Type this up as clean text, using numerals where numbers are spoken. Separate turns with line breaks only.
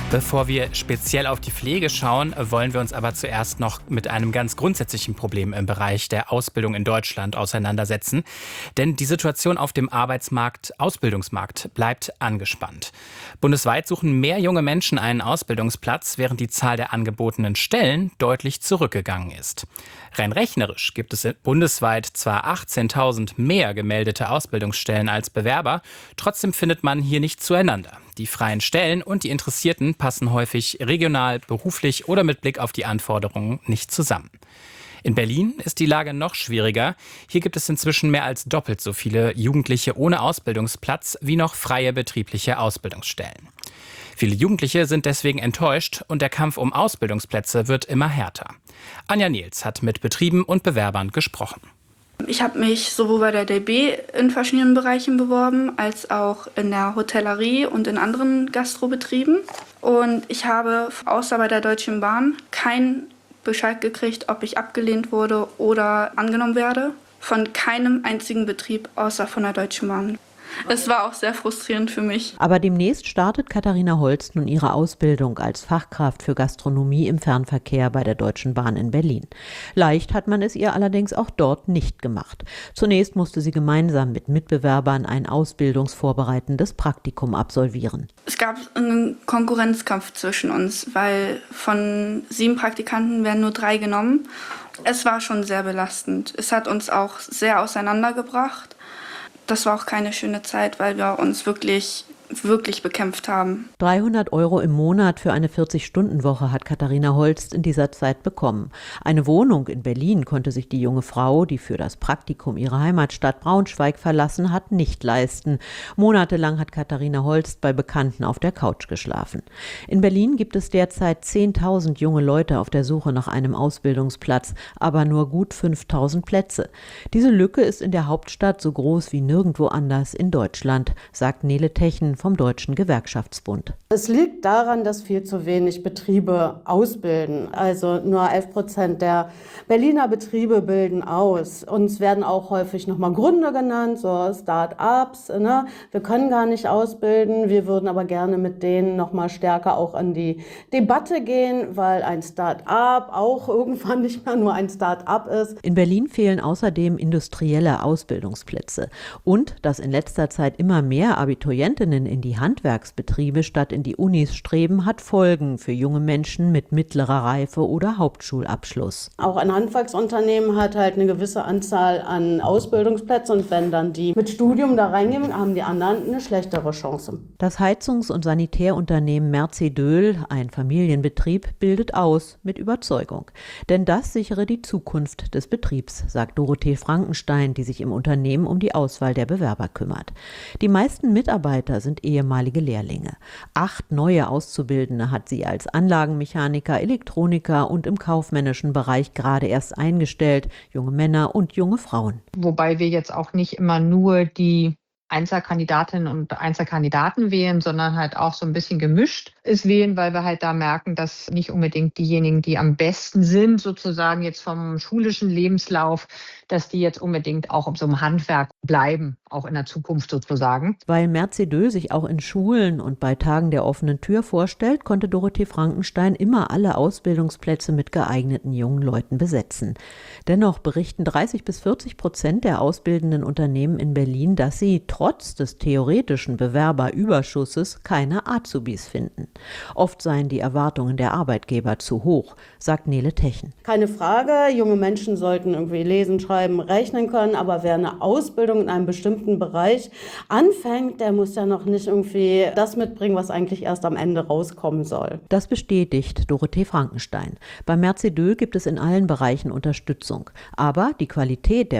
Bevor wir speziell auf die Pflege schauen, wollen wir uns aber zuerst noch mit einem ganz grundsätzlichen Problem im Bereich der Ausbildung in Deutschland auseinandersetzen. Denn die Situation auf dem Ausbildungsmarkt bleibt angespannt. Bundesweit suchen mehr junge Menschen einen Ausbildungsplatz, während die Zahl der angebotenen Stellen deutlich zurückgegangen ist. Rein rechnerisch gibt es bundesweit zwar 18.000 mehr gemeldete Ausbildungsstellen als Bewerber, trotzdem findet man hier nicht zueinander. Die freien Stellen und die Interessierten passen häufig regional, beruflich oder mit Blick auf die Anforderungen nicht zusammen. In Berlin ist die Lage noch schwieriger. Hier gibt es inzwischen mehr als doppelt so viele Jugendliche ohne Ausbildungsplatz wie noch freie betriebliche Ausbildungsstellen. Viele Jugendliche sind deswegen enttäuscht und der Kampf um Ausbildungsplätze wird immer härter. Anja Nehls hat mit Betrieben und Bewerbern gesprochen.
Ich habe mich sowohl bei der DB in verschiedenen Bereichen beworben, als auch in der Hotellerie und in anderen Gastrobetrieben. Und ich habe außer bei der Deutschen Bahn keinen Bescheid gekriegt, ob ich abgelehnt wurde oder angenommen werde. Von keinem einzigen Betrieb außer von der Deutschen Bahn. Es war auch sehr frustrierend für mich.
Aber demnächst startet Katharina Holst nun ihre Ausbildung als Fachkraft für Gastronomie im Fernverkehr bei der Deutschen Bahn in Berlin. Leicht hat man es ihr allerdings auch dort nicht gemacht. Zunächst musste sie gemeinsam mit Mitbewerbern ein ausbildungsvorbereitendes Praktikum absolvieren.
Es gab einen Konkurrenzkampf zwischen uns, weil von 7 Praktikanten werden nur 3 genommen. Es war schon sehr belastend. Es hat uns auch sehr auseinandergebracht. Das war auch keine schöne Zeit, weil wir uns wirklich bekämpft haben.
300 € im Monat für eine 40-Stunden-Woche hat Katharina Holst in dieser Zeit bekommen. Eine Wohnung in Berlin konnte sich die junge Frau, die für das Praktikum ihre Heimatstadt Braunschweig verlassen hat, nicht leisten. Monatelang hat Katharina Holst bei Bekannten auf der Couch geschlafen. In Berlin gibt es derzeit 10.000 junge Leute auf der Suche nach einem Ausbildungsplatz, aber nur gut 5.000 Plätze. Diese Lücke ist in der Hauptstadt so groß wie nirgendwo anders in Deutschland, sagt Nele Techen vom Deutschen Gewerkschaftsbund.
Es liegt daran, dass viel zu wenig Betriebe ausbilden. Also nur 11% der Berliner Betriebe bilden aus. Uns werden auch häufig nochmal Gründe genannt, so Start-ups. Ne? Wir können gar nicht ausbilden. Wir würden aber gerne mit denen nochmal stärker auch in die Debatte gehen, weil ein Start-up auch irgendwann nicht mehr nur ein Start-up ist.
In Berlin fehlen außerdem industrielle Ausbildungsplätze. Und dass in letzter Zeit immer mehr Abiturientinnen in die Handwerksbetriebe statt in die Unis streben, hat Folgen für junge Menschen mit mittlerer Reife oder Hauptschulabschluss.
Auch ein Handwerksunternehmen hat halt eine gewisse Anzahl an Ausbildungsplätzen und wenn dann die mit Studium da reingehen, haben die anderen eine schlechtere Chance.
Das Heizungs- und Sanitärunternehmen Mercedöl, ein Familienbetrieb, bildet aus mit Überzeugung. Denn das sichere die Zukunft des Betriebs, sagt Dorothee Frankenstein, die sich im Unternehmen um die Auswahl der Bewerber kümmert. Die meisten Mitarbeiter sind ehemalige Lehrlinge. 8 neue Auszubildende hat sie als Anlagenmechaniker, Elektroniker und im kaufmännischen Bereich gerade erst eingestellt, junge Männer und junge Frauen.
Wobei wir jetzt auch nicht immer nur die Einzelkandidatinnen und Einzelkandidaten wählen, sondern halt auch so ein bisschen gemischt ist wählen, weil wir halt da merken, dass nicht unbedingt diejenigen, die am besten sind, sozusagen jetzt vom schulischen Lebenslauf, dass die jetzt unbedingt auch so im Handwerk bleiben, auch in der Zukunft sozusagen.
Weil Mercedöl sich auch in Schulen und bei Tagen der offenen Tür vorstellt, konnte Dorothee Frankenstein immer alle Ausbildungsplätze mit geeigneten jungen Leuten besetzen. Dennoch berichten 30-40% der ausbildenden Unternehmen in Berlin, dass sie trotz des theoretischen Bewerberüberschusses keine Azubis finden. Oft seien die Erwartungen der Arbeitgeber zu hoch, sagt Nele Techen.
Keine Frage, junge Menschen sollten irgendwie lesen, schreiben, rechnen können, aber wer eine Ausbildung in einem bestimmten Bereich anfängt, der muss ja noch nicht irgendwie das mitbringen, was eigentlich erst am Ende rauskommen soll.
Das bestätigt Dorothee Frankenstein. Bei Mercedöl gibt es in allen Bereichen Unterstützung. Aber die Qualität der